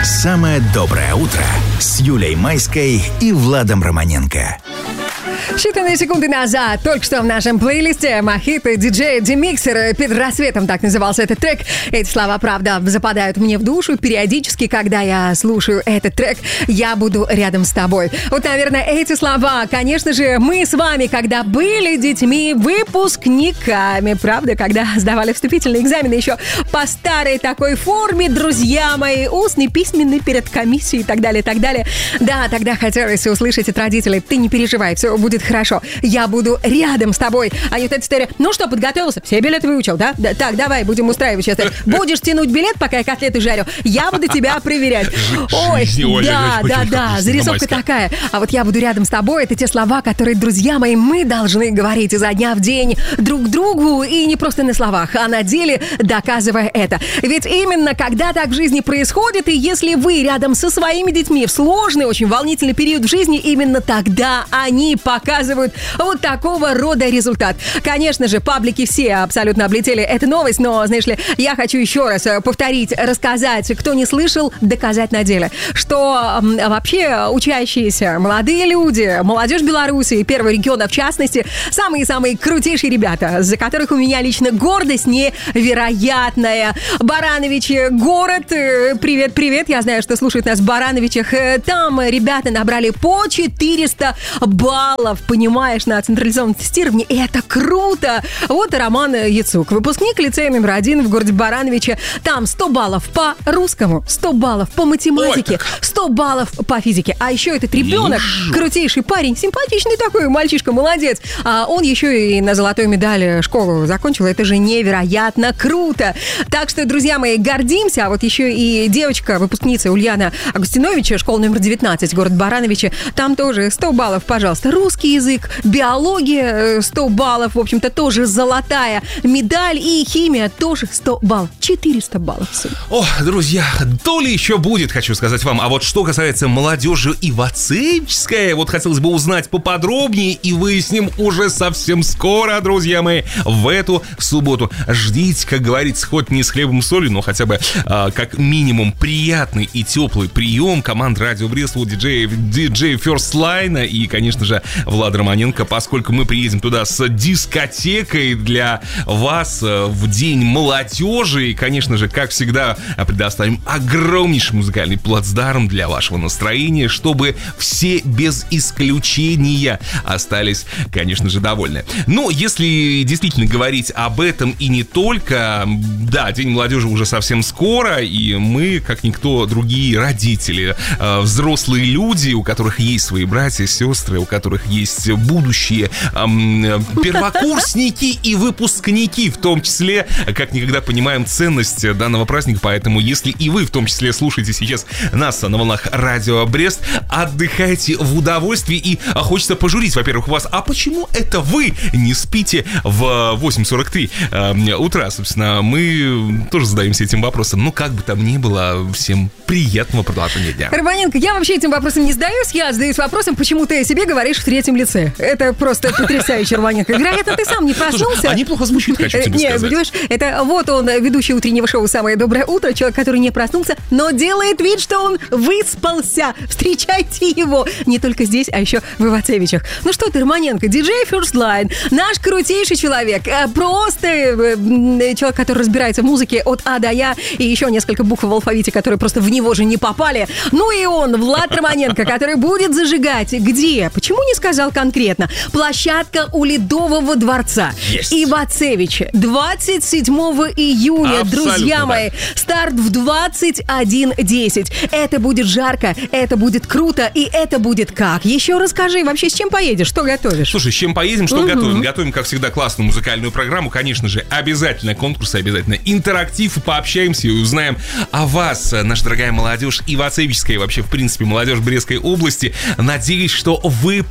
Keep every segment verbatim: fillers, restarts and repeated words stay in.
Самое доброе утро с Юлей Майской и Владом Романенко. Считанные секунды назад, только что в нашем плейлисте «Мохито» диджей Демиксер «Перед рассветом», так назывался этот трек. Эти слова, правда, западают мне в душу. Периодически, когда я слушаю этот трек, я буду рядом с тобой. Вот, наверное, эти слова, конечно же, мы с вами, когда были детьми, выпускниками, правда, когда сдавали вступительные экзамены еще по старой такой форме, друзья мои, устный, письменный, перед комиссией и так далее, и так далее. Да, тогда хотелось услышать от родителей: ты не переживай, все будет хорошо, я буду рядом с тобой. А вот эта история: ну что, подготовился? Все билеты выучил, да? да? Так, давай, будем устраивать сейчас. Будешь тянуть билет, пока я котлеты жарю, я буду тебя проверять. Ой, да, да, да, зарисовка такая. А вот я буду рядом с тобой — это те слова, которые, друзья мои, мы должны говорить изо дня в день друг другу, и не просто на словах, а на деле, доказывая это. Ведь именно когда так в жизни происходит, и если вы рядом со своими детьми в сложный, очень волнительный период в жизни, именно тогда они показывают вот такого рода результат. Конечно же, паблики все абсолютно облетели эту новость, но, знаешь ли, я хочу еще раз повторить, рассказать, кто не слышал, доказать на деле, что вообще учащиеся молодые люди, молодежь Беларуси, первого региона в частности, самые-самые крутейшие ребята, за которых у меня лично гордость невероятная. Барановичи, город, привет-привет, я знаю, что слушают нас в Барановичах. Там ребята набрали по четыреста баллов, понимаешь, на централизованном тестировании, и это круто. Вот и Роман Яцук, выпускник лицея номер один в городе Барановиче. Там сто баллов по русскому, сто баллов по математике, сто баллов по физике. А еще этот ребенок, крутейший парень, симпатичный такой мальчишка, молодец. А он еще и на золотой медали школу закончил. Это же невероятно круто. Так что, друзья мои, гордимся. А вот еще и девочка, выпускница Ульяна Агустиновича, школа номер девятнадцать, город Барановичи. Там тоже сто баллов, пожалуйста. Русский язык, биология сто баллов, в общем-то, тоже золотая медаль, и химия тоже сто баллов, четыреста баллов. О, друзья, то ли еще будет, хочу сказать вам. А вот что касается молодежи ивацевической, вот хотелось бы узнать поподробнее, и выясним уже совсем скоро, друзья мои, в эту субботу. Ждите, как говорится, хоть не с хлебом и солью, но хотя бы а, как минимум приятный и теплый прием команд Радио Брест, диджей, диджей First Line и, конечно же, Влад Романенко, поскольку мы приедем туда с дискотекой для вас в День молодежи. И, конечно же, как всегда, предоставим огромнейший музыкальный плацдарм для вашего настроения, чтобы все без исключения остались, конечно же, довольны. Но если действительно говорить об этом и не только, да, День молодежи уже совсем скоро, и мы, как никто другие, родители, взрослые люди, у которых есть свои братья, сестры, у которых есть будущие эм, первокурсники и выпускники, в том числе, как никогда понимаем ценность данного праздника. Поэтому, если и вы в том числе слушаете сейчас нас на волнах Радио Брест, отдыхайте в удовольствии. И хочется пожурить, во-первых, вас: а почему это вы не спите в восемь сорок три э, утра? Собственно, мы тоже задаемся этим вопросом. Ну, как бы там ни было, всем приятного продолжения дня. Романенко, я вообще этим вопросом не задаюсь. Я задаюсь вопросом, почему ты о себе говоришь в третьем лице. Это просто потрясающе, Романенко. Вероятно, ты сам не проснулся. Слушай, а неплохо звучит, хочу тебе Нет, сказать. понимаешь, это вот он, ведущий утреннего шоу «Самое доброе утро», человек, который не проснулся, но делает вид, что он выспался. Встречайте его не только здесь, а еще в Ивацевичах. Ну что ты, Романенко, диджей First Line, наш крутейший человек, просто человек, который разбирается в музыке от А до Я, и еще несколько букв в алфавите, которые просто в него же не попали. Ну и он, Влад Романенко, который будет зажигать. Где? Почему не сказал конкретно? Площадка у Ледового дворца. Есть. Ивацевичи. двадцать седьмого июня, Абсолютно, друзья да. мои. Старт в двадцать один десять. Это будет жарко, это будет круто, и это будет как? Еще расскажи, вообще с чем поедешь, что готовишь? Слушай, с чем поедем, что Угу. готовим? Готовим, как всегда, классную музыкальную программу. Конечно же, обязательно конкурсы, обязательно интерактив. Пообщаемся и узнаем о вас, наша дорогая молодежь ивацевическая и вообще, в принципе, молодежь Брестской области. Надеюсь, что вы появитесь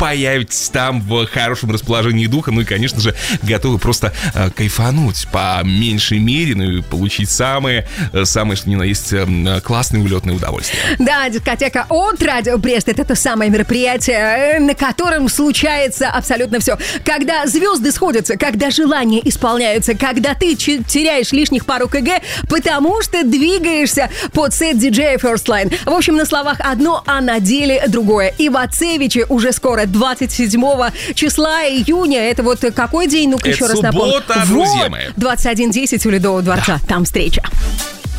находитесь там в хорошем расположении духа, ну и, конечно же, готовы просто э, кайфануть по меньшей мере, ну и получить самые, самые, что ни на есть, э, классные улетные удовольствия. Да, дискотека от Радио Брест — это то самое мероприятие, на котором случается абсолютно все. Когда звезды сходятся, когда желания исполняются, когда ты теряешь лишних пару кг, потому что двигаешься под сет диджея First Line. В общем, на словах одно, а на деле другое. И в Ацевиче уже скоро, двадцать седьмого числа июня. Это вот какой день? Ну-ка еще раз напомню. Это суббота, друзья мои. двадцать один десять у Ледового дворца. Да. Там встреча.